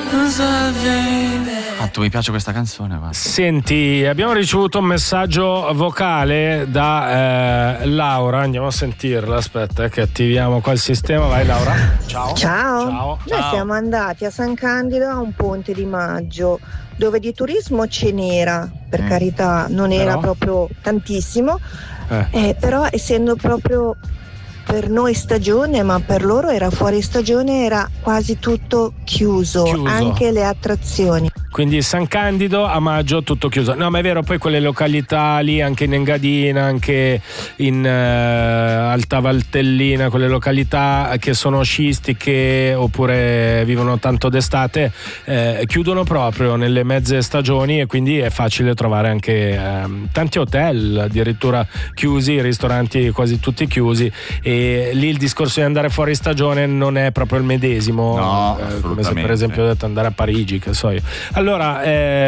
Tu mi piace questa canzone, guarda. Senti, abbiamo ricevuto un messaggio vocale da Laura, andiamo a sentirla, aspetta che attiviamo qua il sistema, vai Laura. Ciao. Ciao. Noi siamo andati a San Candido a un ponte di maggio dove di turismo ce n'era, per carità non era proprio tantissimo, però essendo proprio per noi stagione, ma per loro era fuori stagione, era quasi tutto chiuso. Anche le attrazioni. Quindi San Candido a maggio tutto chiuso. No, ma è vero, poi quelle località lì, anche in Engadina, anche in Alta Valtellina, quelle località che sono sciistiche oppure vivono tanto d'estate, chiudono proprio nelle mezze stagioni e quindi è facile trovare anche tanti hotel addirittura chiusi, ristoranti quasi tutti chiusi, e lì il discorso di andare fuori stagione non è proprio il medesimo, come se per esempio ho detto andare a Parigi, che so io. Allora,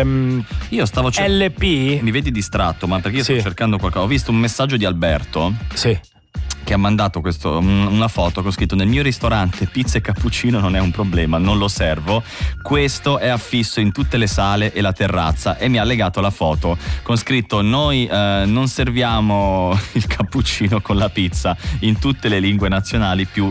io stavo LP. Mi vedi distratto, ma perché io sto cercando qualcosa. Ho visto un messaggio di Alberto. Sì. Che ha mandato una foto con scritto: nel mio ristorante pizza e cappuccino non è un problema, non lo servo, questo è affisso in tutte le sale e la terrazza, e mi ha legato la foto con scritto: noi non serviamo il cappuccino con la pizza in tutte le lingue nazionali più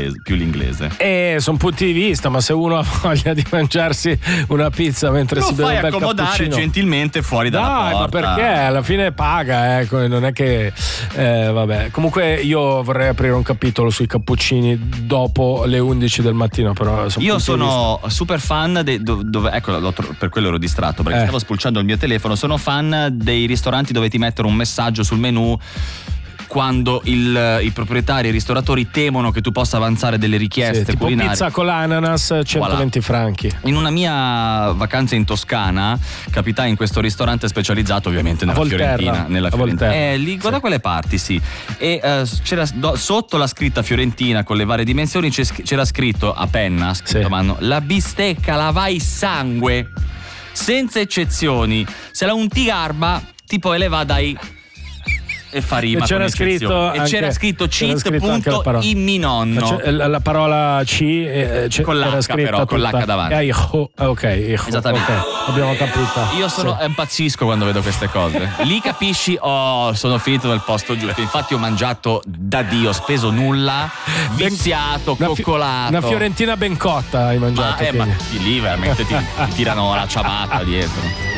l'inglese. Sono punti di vista, ma se uno ha voglia di mangiarsi una pizza mentre si beve un bel cappuccino, lo fai accomodare gentilmente fuori dalla porta. Ma perché alla fine paga, non è che vabbè. Comunque io vorrei aprire un capitolo sui cappuccini dopo le 11 del mattino, però io sono super fan per quello ero distratto, perché stavo spulciando il mio telefono. Sono fan dei ristoranti dove ti mettono un messaggio sul menù quando i proprietari e i ristoratori temono che tu possa avanzare delle richieste tipo culinarie. Pizza con l'ananas, 120 franchi. In una mia vacanza in Toscana capitai in questo ristorante specializzato ovviamente nella Fiorentina. Lì da quelle parti, sì. E c'era sotto la scritta Fiorentina con le varie dimensioni, c'era scritto a penna, mano, la bistecca la vai sangue, senza eccezioni. Se la unti garba, tipo eleva dai e fa rima, c'era scritto cheat punto in mi nonno, la parola C con l'H, però con l'H davanti. Esattamente, abbiamo capito. Io impazzisco quando vedo queste cose. Lì capisci, sono finito nel posto giusto. Infatti ho mangiato da Dio, speso nulla, viziato, coccolato. Una fiorentina ben cotta hai mangiato. Ma lì veramente ti tirano la ciabatta dietro.